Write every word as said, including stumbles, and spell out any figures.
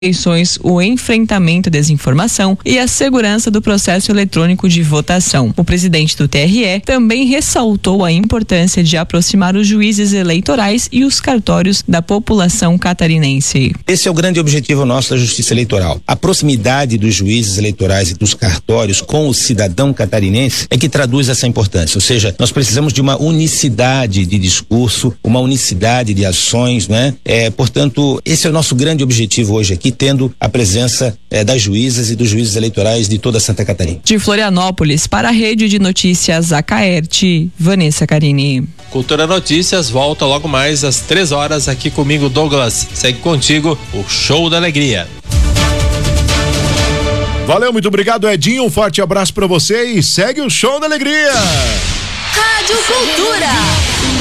eleições, o enfrentamento à desinformação e a segurança do processo eletrônico de votação. O presidente do T R E também ressaltou a importância de aproximar os juízes eleitorais e os cartórios da população catarinense. Esse é o grande objetivo nosso da Justiça Eleitoral. A proximidade dos juízes eleitorais e dos cartórios com o cidadão catarinense é que traduz essa importância. Ou seja, nós precisamos de uma unicidade de discurso, uma unicidade de ações, né? É, portanto, esse é o nosso grande objetivo hoje aqui, tendo a presença eh, das juízas e dos juízes eleitorais de toda Santa Catarina. De Florianópolis, para a Rede de Notícias Acaerte, Vanessa Carini. Cultura Notícias volta logo mais às três horas aqui comigo, Douglas. Segue contigo o Show da Alegria. Valeu, muito obrigado, Edinho. Um forte abraço pra você e segue o Show da Alegria. Rádio Cultura.